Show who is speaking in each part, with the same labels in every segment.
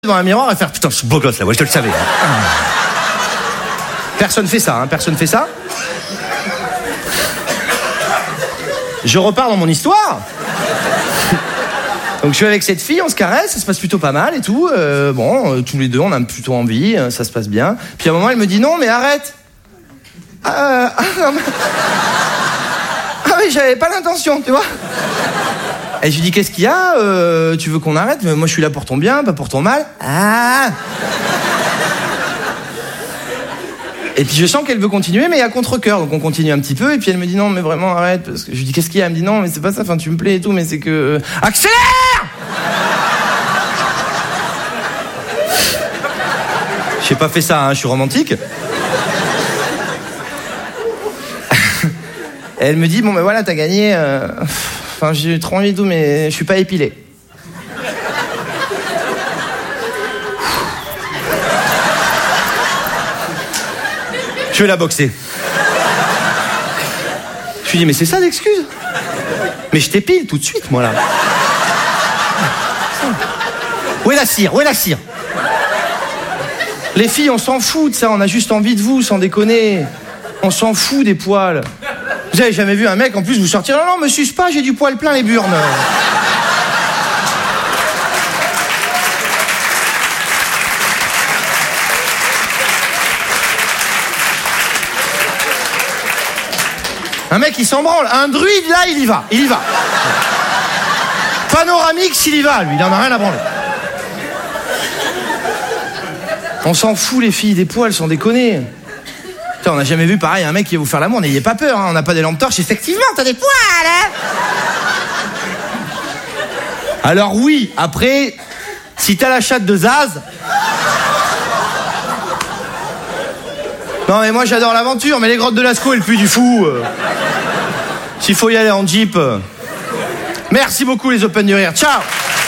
Speaker 1: devant un miroir et faire putain, je suis beau gosse là, ouais, je te le savais. Personne fait ça, hein, personne fait ça. Je repars dans mon histoire. Donc je suis avec cette fille, on se caresse, ça se passe plutôt pas mal et tout. Tous les deux, on a plutôt envie, ça se passe bien. Puis à un moment, elle me dit non, mais arrête. Non, mais... oui, j'avais pas l'intention, tu vois. Et je lui dis, qu'est-ce qu'il y a tu veux qu'on arrête? Moi, je suis là pour ton bien, pas pour ton mal. Et puis je sens qu'elle veut continuer, mais à contre-cœur. Donc on continue un petit peu, et puis elle me dit, non, mais vraiment, arrête. Parce que je lui dis, qu'est-ce qu'il y a? Elle me dit, non, mais c'est pas ça, enfin, tu me plais et tout, mais c'est que... Accélère! J'ai pas fait ça, hein, je suis romantique. Et elle me dit, bon, ben voilà, t'as gagné... Enfin, j'ai trop envie de tout, mais je suis pas épilé. Je vais la boxer. Je lui dis, mais c'est ça l'excuse? Mais je t'épile tout de suite, moi, là. Où est la cire? Où est la cire? Les filles, on s'en fout de ça, on a juste envie de vous, sans déconner. On s'en fout des poils. Vous avez jamais vu un mec, en plus, vous sortir, non, me suce pas, j'ai du poil plein les burnes. Un mec, il s'en branle. Un druide, là, il y va. Il y va. Panoramix, il y va, lui. Il en a rien à branler. On s'en fout, les filles, des poils, sans déconner. Putain, on n'a jamais vu, pareil, un mec qui va vous faire l'amour. N'ayez pas peur, hein. On n'a pas des lampes torches. Effectivement, t'as des poils, hein. Alors oui, après, si t'as la chatte de Zaz... Non, mais moi, j'adore l'aventure, mais les grottes de Lascaux, elles puent du fou. S'il faut y aller en Jeep. Merci beaucoup, les Open du Rire. Ciao.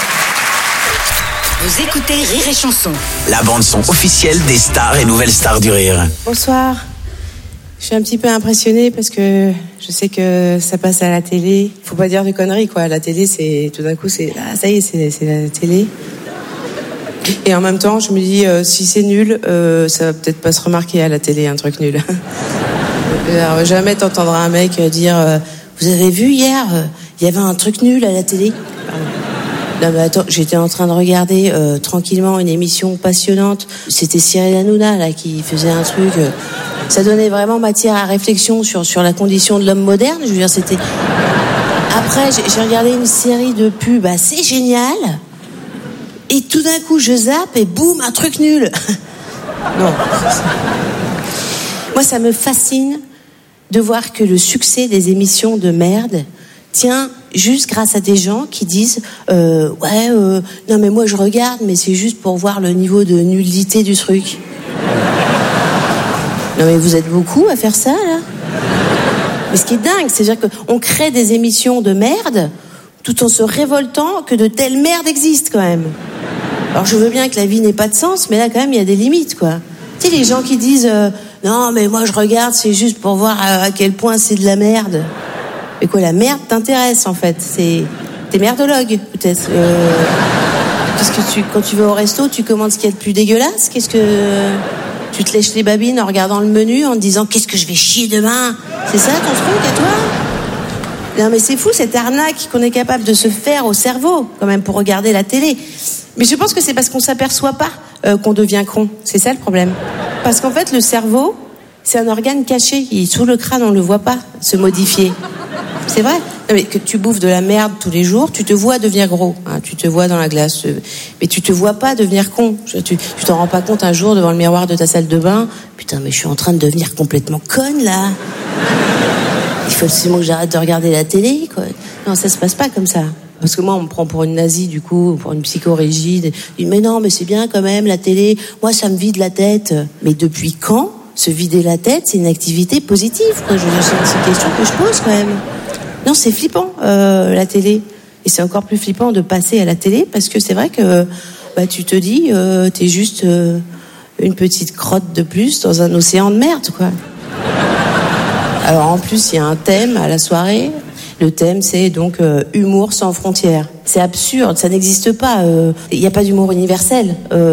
Speaker 2: Vous écoutez Rire et Chanson.
Speaker 3: La bande-son officielle des stars et nouvelles stars du rire.
Speaker 4: Bonsoir. Je suis un petit peu impressionnée parce que je sais que ça passe à la télé. Faut pas dire de conneries, quoi. La télé, c'est... Tout d'un coup, c'est... Ah, ça y est, c'est la télé. Et en même temps, je me dis, si c'est nul, ça va peut-être pas se remarquer à la télé, un truc nul. Alors, jamais t'entendras un mec dire, vous avez vu hier, il y avait un truc nul à la télé. Non mais attends, j'étais en train de regarder tranquillement une émission passionnante. C'était Cyril Hanouna là qui faisait un truc. Ça donnait vraiment matière à réflexion sur la condition de l'homme moderne. Je veux dire, c'était. Après, j'ai regardé une série de pubs assez géniale. Et tout d'un coup, je zappe et boum, un truc nul. Non. Moi, ça me fascine de voir que le succès des émissions de merde tient juste grâce à des gens qui disent non mais moi je regarde, mais c'est juste pour voir le niveau de nullité du truc. Non mais vous êtes beaucoup à faire ça là. Mais ce qui est dingue, c'est-à-dire qu'on crée des émissions de merde tout en se révoltant que de telles merdes existent quand même. Alors je veux bien que la vie n'ait pas de sens, mais là quand même il y a des limites quoi. Tu sais les gens qui disent non mais moi je regarde, c'est juste pour voir à quel point c'est de la merde. Mais quoi, la merde t'intéresse en fait? T'es merdologue peut-être. Qu'est-ce que quand tu vas au resto, tu commandes ce qu'il y a de plus dégueulasse? Qu'est-ce que tu te lèches les babines en regardant le menu, en te disant qu'est-ce que je vais chier demain? C'est ça ton truc à toi? Non mais c'est fou cette arnaque qu'on est capable de se faire au cerveau quand même pour regarder la télé. Mais je pense que c'est parce qu'on s'aperçoit pas qu'on devient con. C'est ça le problème. Parce qu'en fait le cerveau, c'est un organe caché. Il est sous le crâne, on le voit pas se modifier. C'est vrai. Non, mais que tu bouffes de la merde tous les jours, tu te vois devenir gros. Hein, tu te vois dans la glace. Mais tu te vois pas devenir con. Tu t'en rends pas compte un jour devant le miroir de ta salle de bain. Putain, mais je suis en train de devenir complètement conne, là. Il faut absolument que j'arrête de regarder la télé, quoi. Non, ça se passe pas comme ça. Parce que moi, on me prend pour une nazie, du coup, pour une psychorigide. Je dis, mais non, mais c'est bien quand même, la télé. Moi, ça me vide la tête. Mais depuis quand se vider la tête, c'est une activité positive, quoi. C'est une question que je pose, quand même. Non, c'est flippant, la télé. Et c'est encore plus flippant de passer à la télé, parce que c'est vrai que tu te dis, t'es juste une petite crotte de plus dans un océan de merde, quoi. Alors en plus, il y a un thème à la soirée. Le thème, c'est donc humour sans frontières. C'est absurde, ça n'existe pas. Il n'y a pas d'humour universel.